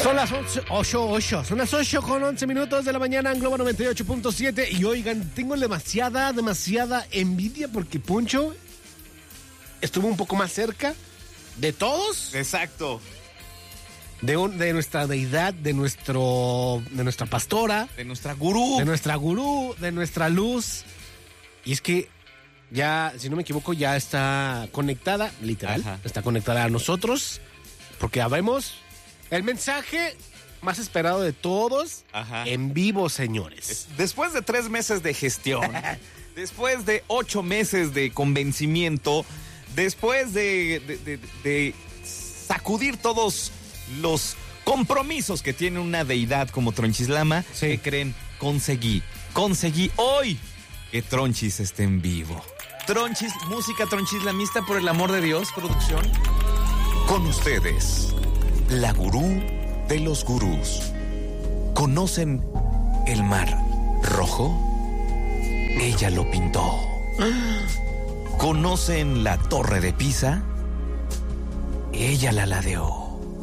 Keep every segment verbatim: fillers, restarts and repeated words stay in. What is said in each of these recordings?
Son las once, ocho, ocho, son las ocho con once minutos de la mañana en Globo noventa y ocho punto siete. Y oigan, tengo demasiada, demasiada envidia porque Poncho estuvo un poco más cerca de todos. Exacto. De, un, de nuestra deidad, de nuestro, de nuestra pastora. De nuestra gurú. De nuestra gurú, de nuestra luz. Y es que ya, si no me equivoco, ya está conectada, literal, Ajá. está conectada a nosotros, porque habemos el mensaje más esperado de todos. Ajá. En vivo, señores. Después de tres meses de gestión, después de ocho meses de convencimiento, después de, de, de, de sacudir todos los compromisos que tiene una deidad como Tronchislama, sí. ¿Qué creen? Conseguí, conseguí hoy que Tronchis esté en vivo. Tronchis, música tronchislamista, por el amor de Dios, producción. Con ustedes, la gurú de los gurús. ¿Conocen el Mar Rojo? Ella lo pintó. ¿Conocen la Torre de Pisa? Ella la ladeó.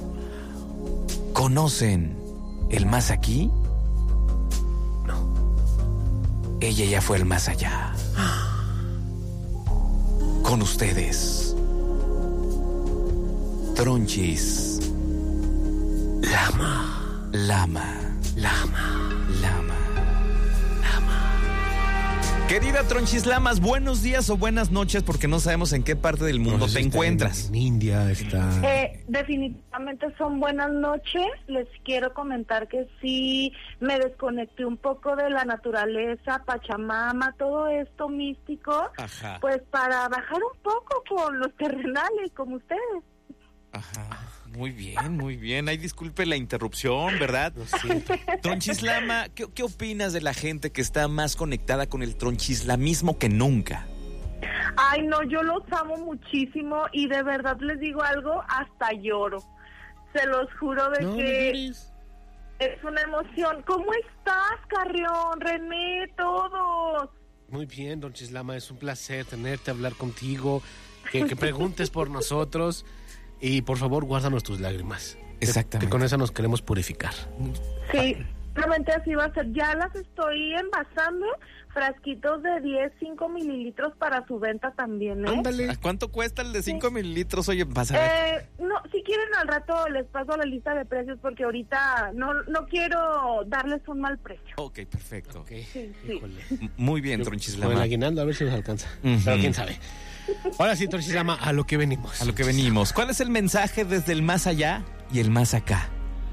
¿Conocen el más aquí? No. Ella ya fue el más allá. Con ustedes, Tronchis Lama. Lama. Lama. Lama. Lama. Querida Tronchislamas, buenos días o buenas noches, porque no sabemos en qué parte del mundo no sé te si encuentras. En India está. Eh, definitivamente son buenas noches. Les quiero comentar que sí me desconecté un poco de la naturaleza, Pachamama, todo esto místico. Ajá. Pues para bajar un poco con los terrenales, como ustedes. Ajá. Muy bien, muy bien. Ay, disculpe la interrupción, ¿verdad? Lo siento. Tronchislama, ¿qué, ¿qué opinas de la gente que está más conectada con el tronchislamismo que nunca? Ay, no, yo los amo muchísimo y de verdad les digo algo, hasta lloro. Se los juro de no, que es una emoción. ¿Cómo estás, Carrión, René, todos? Muy bien, Tronchislama, es un placer tenerte, hablar contigo, que, que preguntes por nosotros. Y por favor, guárdanos tus lágrimas. Exactamente. Que, que con eso nos queremos purificar. Sí, realmente así va a ser. Ya las estoy envasando, frasquitos de diez, cinco mililitros para su venta también, ¿eh? Ándale. ¿A cuánto cuesta el de cinco sí. mililitros? Oye, vas a ver. Eh, no, si quieren al rato les paso la lista de precios porque ahorita no no quiero darles un mal precio. Ok, perfecto. Okay. Sí, sí. Muy bien, Tronchislama. Con el aguinaldo a ver si nos alcanza. Uh-huh. Pero quién sabe. Ahora sí, Tronchislama, a lo que venimos. A lo que venimos. ¿Cuál es el mensaje desde el más allá y el más acá?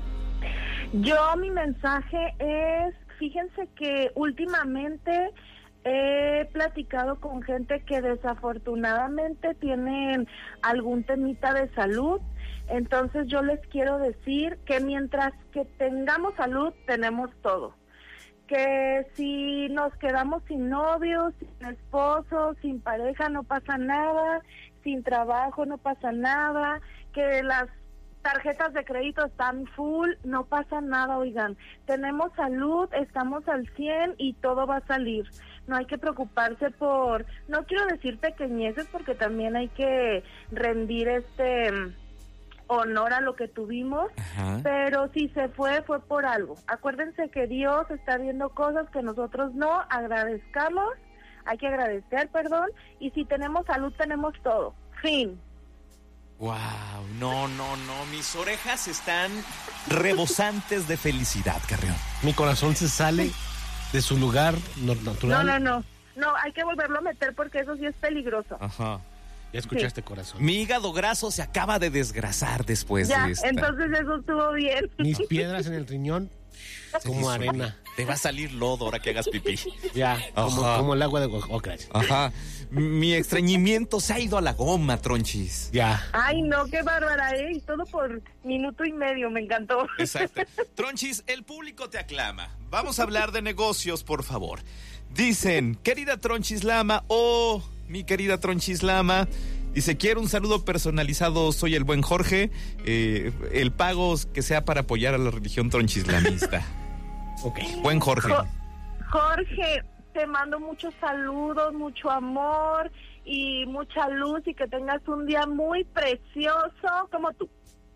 Yo, mi mensaje es, fíjense que últimamente he platicado con gente que desafortunadamente tienen algún temita de salud. Entonces yo les quiero decir que mientras que tengamos salud, tenemos todo. Que si nos quedamos sin novios, sin esposo, sin pareja, no pasa nada, sin trabajo, no pasa nada, que las tarjetas de crédito están full, no pasa nada, oigan. Tenemos salud, estamos al cien y todo va a salir. No hay que preocuparse por, no quiero decir pequeñeces porque también hay que rendir este honor a lo que tuvimos. Ajá. Pero si se fue, fue por algo. Acuérdense que Dios está viendo cosas que nosotros no, agradezcamos, hay que agradecer, perdón, y si tenemos salud, tenemos todo. Fin. Wow, no, no, no, mis orejas están rebosantes de felicidad, Carrión. Mi corazón se sale de su lugar natural. No, no, no, no, hay que volverlo a meter porque eso sí es peligroso. Ajá. Ya escuchaste, sí. Corazón. Mi hígado graso se acaba de desgrasar después ya, de esta. Entonces eso estuvo bien. Mis piedras en el riñón como arena. Te va a salir lodo ahora que hagas pipí. Ya, como, como el agua de Ocras. Ajá. Mi estreñimiento se ha ido a la goma, Tronchis. Ya. Ay, no, qué bárbara, ¿eh? Y todo por minuto y medio, me encantó. Exacto. Tronchis, el público te aclama. Vamos a hablar de negocios, por favor. Dicen, querida Tronchislama, oh, mi querida Tronchislama, dice, quiero un saludo personalizado, soy el buen Jorge, eh, el pago que sea para apoyar a la religión tronchislamista. Ok. Buen Jorge. Jo- Jorge, te mando muchos saludos, mucho amor y mucha luz y que tengas un día muy precioso como tú.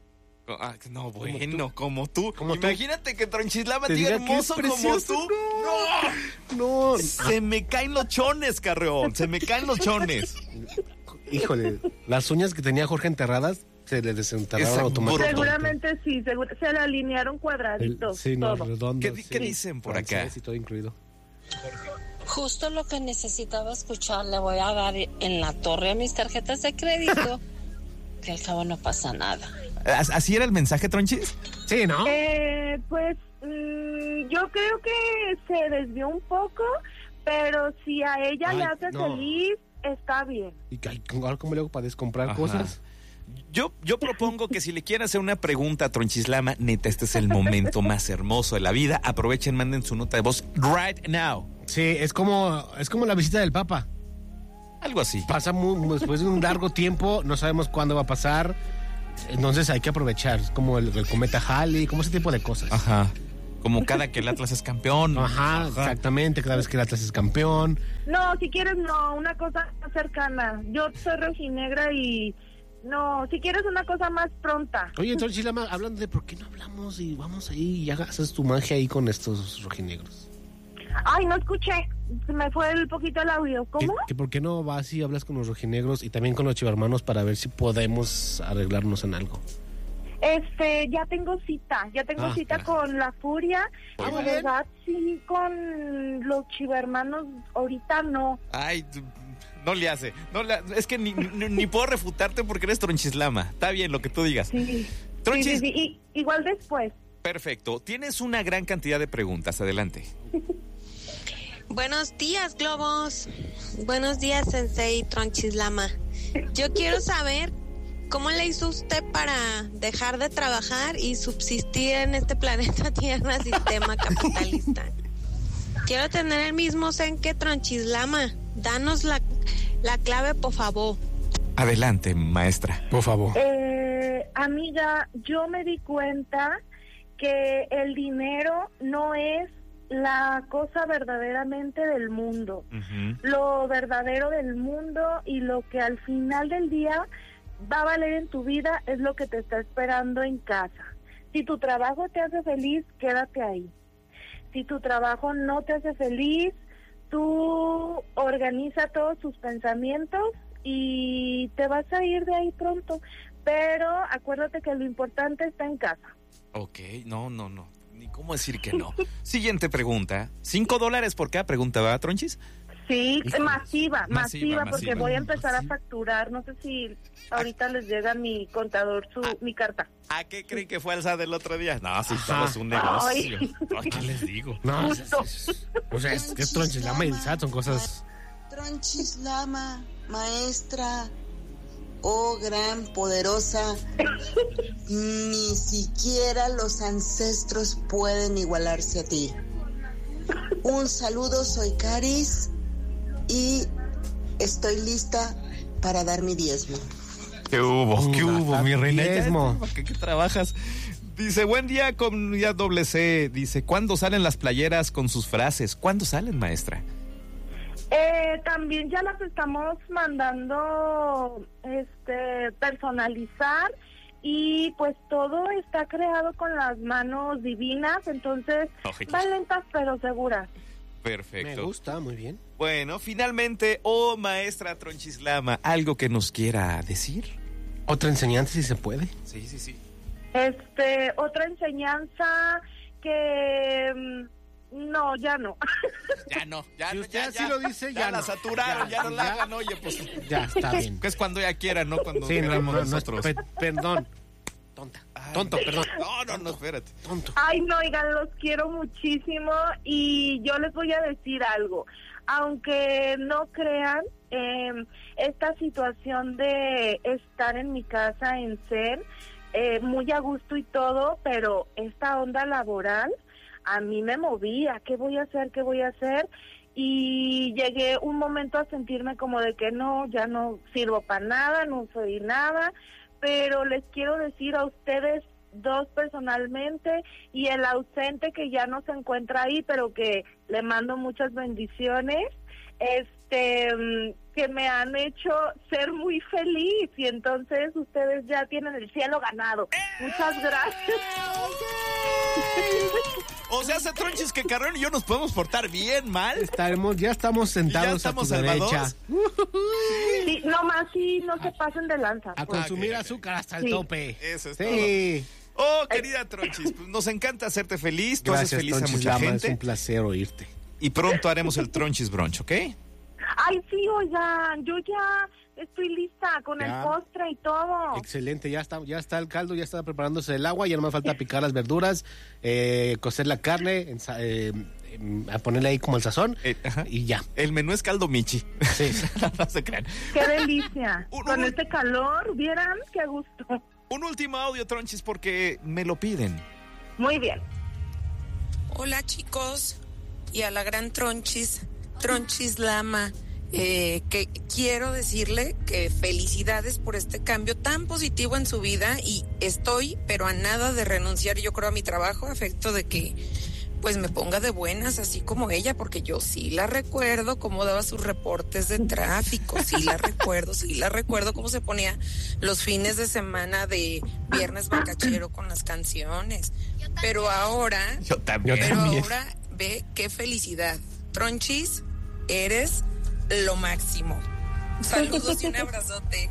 Ah, no, bueno, como tú. Como tú. Imagínate que Tronchislama Te diga diga que es hermoso como precioso. tú. No. No. Se me caen los chones, Carreón. Se me caen los chones. Híjole, las uñas que tenía Jorge enterradas se le desenterraron Esa automáticamente. Seguramente sí, seguro, se le alinearon cuadraditos. Sí, no, todo. redondos. ¿Qué, sí. qué dicen por acá? Francés y todo incluido. Justo lo que necesitaba escuchar, le voy a dar en la torre a mis tarjetas de crédito, que al cabo no pasa nada. ¿Así era el mensaje, Tronchis? Sí, ¿no? Eh, pues mmm, yo creo que se desvió un poco, pero si a ella Ay, le hace no. feliz, está bien. ¿Y ay, cómo le hago para descomprar Ajá. cosas? Yo, yo propongo que si le quieren hacer una pregunta a Tronchislama, neta, este es el momento más hermoso de la vida. Aprovechen, manden su nota de voz right now. Sí, es como, es como la visita del Papa. Algo así. Pasa muy, después de un largo tiempo, no sabemos cuándo va a pasar. Entonces hay que aprovechar. Es como el, el cometa Halley, como ese tipo de cosas. Ajá. Como cada que el Atlas es campeón. Ajá, exactamente. Cada vez que el Atlas es campeón. No, si quieres, no, una cosa más cercana. Yo soy rojinegra y no, si quieres una cosa más pronta. Oye, entonces, Chilama, hablando de por qué no hablamos y vamos ahí y haces tu magia ahí con estos rojinegros. Ay, no escuché, se me fue el poquito el audio. ¿Cómo? Que, que por qué no vas y hablas con los rojinegros y también con los chivermanos para ver si podemos arreglarnos en algo. Este, ya tengo cita, ya tengo Ah, cita carajo. con la Furia. Ah, La muy bien. verdad, sí, con los chivermanos, ahorita no. Ay, tú- no le hace. No le, es que ni, ni, ni puedo refutarte porque eres Tronchislama. Está bien lo que tú digas. Sí, Tronchis, sí, sí, sí, y- igual después. perfecto. Tienes una gran cantidad de preguntas. Adelante. Buenos días, Globos. Buenos días, Sensei Tronchislama. Yo quiero saber cómo le hizo usted para dejar de trabajar y subsistir en este planeta Tierra sistema capitalista. Quiero tener el mismo zen que Tronchislama. Danos la, la clave, por favor. Adelante, maestra. Por favor. Eh, amiga, yo me di cuenta que el dinero no es la cosa verdaderamente del mundo. Ujú. Lo verdadero del mundo y lo que al final del día va a valer en tu vida es lo que te está esperando en casa. Si tu trabajo te hace feliz, quédate ahí. Si tu trabajo no te hace feliz, tú organiza todos tus pensamientos y te vas a ir de ahí pronto. Pero acuérdate que lo importante está en casa. Ok, no, no, no. Ni cómo decir que no. Siguiente pregunta. ¿Cinco dólares por cada pregunta, va, Tronchis? Sí, Híjole. masiva, Masiva, masiva, porque masiva. voy a empezar Masiva. a facturar. No sé si ahorita les llega a mi contador su Ah. mi carta. ¿A qué creen que fue el S A T del otro día? No, si Ajá. somos un negocio. Ay. Ay, ¿qué les digo? No, es, Justo. es- es- o sea, es que es Tronchislama y el S A T son cosas... Tronchislama, maestra, oh gran poderosa, ni siquiera los ancestros pueden igualarse a ti. Un saludo, soy Caris y estoy lista para dar mi diezmo. ¿Qué hubo? ¿Qué Una hubo, mi reina? diezmo. ¿Para qué, qué trabajas? Dice, buen día, comunidad doble C. Dice, ¿cuándo salen las playeras con sus frases? ¿Cuándo salen, maestra? Eh, también ya las estamos mandando este personalizar y pues todo está creado con las manos divinas, entonces Ay, van lentas pero seguras. Me Perfecto. gusta, muy bien. Bueno, finalmente, oh maestra Tronchislama, ¿algo que nos quiera decir? Otra enseñanza si se puede. Sí, sí, sí. Este, otra enseñanza que mm, no, ya no. Ya no, ya Si no, usted ya, así ya. lo dice, ya ya la no. saturaron, ya, Ya, no la ya. hagan, oye, pues. Ya, está bien. Que es cuando ella quiera, no cuando Sí, no, queramos no, no, nosotros. pe- perdón. Tonta. Tonto, perdón. No, no, no, espérate. Tonto. Ay, no, oigan, los quiero muchísimo y yo les voy a decir algo. Aunque no crean, eh, esta situación de estar en mi casa en Zen, eh, muy a gusto y todo, pero esta onda laboral a mí me movía. ¿Qué voy a hacer? ¿Qué voy a hacer? Y llegué un momento a sentirme como de que no, ya no sirvo para nada, no soy nada, pero les quiero decir a ustedes dos personalmente y el ausente que ya no se encuentra ahí, pero que le mando muchas bendiciones, este que me han hecho ser muy feliz y entonces ustedes ya tienen el cielo ganado. Muchas gracias. O sea, hace Tronchis que Carreón y yo nos podemos portar bien, mal. Estaremos, ya estamos sentados ¿Ya estamos a tu salvados? derecha. Sí, nomás sí, no se pasen de lanza. A consumir azúcar hasta el Sí. tope. Eso es Sí. Oh, querida Tronchis, pues nos encanta hacerte feliz. Tú Gracias, haces feliz Tronchis a mucha Lama, gente. Es un placer oírte. Y pronto haremos el Tronchis Brunch, ¿ok? Ay, sí, oigan, yo ya estoy lista con Ya. el postre y todo. Excelente, ya está, ya está el caldo, ya está preparándose el agua, ya no me falta picar las verduras, eh, cocer la carne, ensa- eh, em, a ponerle ahí como el sazón Eh, ajá. y ya. El menú es caldo michi. Sí. No se crean. Qué delicia. Un- Con un- este calor, ¿vieran? Qué gusto. Un último audio, Tronchis, porque me lo piden. Muy bien. Hola chicos y a la gran Tronchis, Tronchis Lama, eh, que quiero decirle que felicidades por este cambio tan positivo en su vida y estoy pero a nada de renunciar yo creo a mi trabajo a efecto de que pues me ponga de buenas así como ella, porque yo sí la recuerdo cómo daba sus reportes de tráfico, sí la recuerdo, sí la recuerdo cómo se ponía los fines de semana de viernes bacachero con las canciones, pero ahora... Yo también. Pero También. ahora ve qué felicidad. Tronchis, eres lo máximo. Saludos y un abrazote.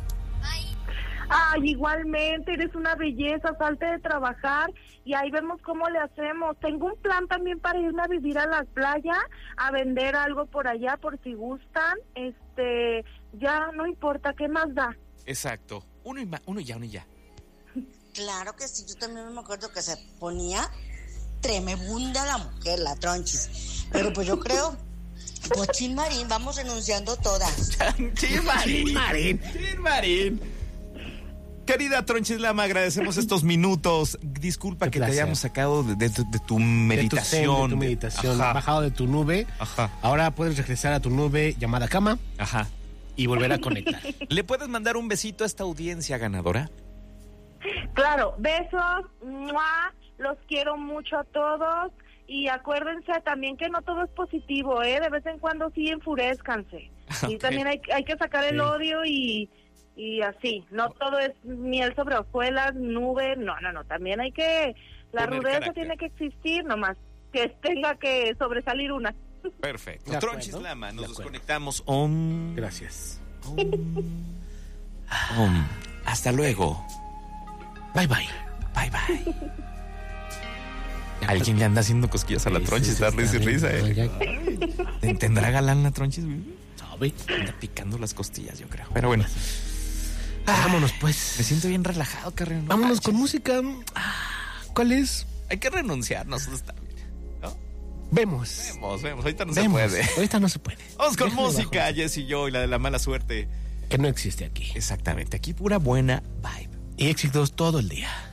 Ay, igualmente, eres una belleza, salte de trabajar y ahí vemos cómo le hacemos. Tengo un plan también para irme a vivir a la playa, a vender algo por allá, por si gustan. Este, ya no importa, ¿qué más da? Exacto. Uno y, ma- uno y ya, uno y ya. Claro que sí, yo también me acuerdo que se ponía tremenda la mujer, la Tronchis. Pero pues yo creo, pues Chin Marín, vamos renunciando todas. Chin Marín. Chin Marín. Chin Marín. Querida Tronchis Lama, agradecemos estos minutos. Disculpa Qué que placer. te hayamos sacado de, de tu, de tu De tu meditación. zen, de tu meditación, Ajá. bajado de tu nube. Ajá. Ahora puedes regresar a tu nube llamada cama Ajá. y volver a conectar. ¿Le puedes mandar un besito a esta audiencia ganadora? Claro, besos, ¡mua! Los quiero mucho a todos y acuérdense también que no todo es positivo, ¿eh? De vez en cuando sí enfurezcanse. Y Ok. también hay, hay que sacar el Sí. odio y, y así. No todo es miel sobre hojuelas, nube, no, no, no. También hay que, la Poner rudeza carácter. tiene que existir, nomás que tenga que sobresalir una. Perfecto. De acuerdo. Tronchis Lama, De nos acuerdo. desconectamos. Om. Gracias. Om. Hasta luego. Bye bye. Bye bye. Alguien le anda haciendo cosquillas a la Sí, Tronchis, sí, está sí, risa y está risa, bien. ¿eh? Ya- ¿Tendrá galán la Tronchis? ¿Sabe? Anda picando las costillas, yo creo. Pero bueno, Vámonos pues. me siento bien relajado, Carrera. Vámonos con música. Ah, ¿cuál es? Hay que renunciar, nosotros también. ¿No? Vemos. Vemos, vemos. Ahorita no Vemos. se puede. Ahorita no se puede. Vamos con Déjale música, bajo. Jess y yo, y la de la mala suerte. Que no existe aquí. Exactamente. Aquí pura buena vibe. Y éxitos todo el día.